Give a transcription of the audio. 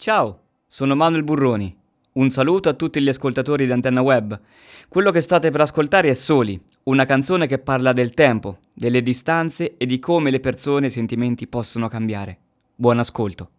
Ciao, sono Manuel Burroni. Un saluto a tutti gli ascoltatori di Antenna Web. Quello che state per ascoltare è Soli, una canzone che parla del tempo, delle distanze e di come le persone e i sentimenti possono cambiare. Buon ascolto.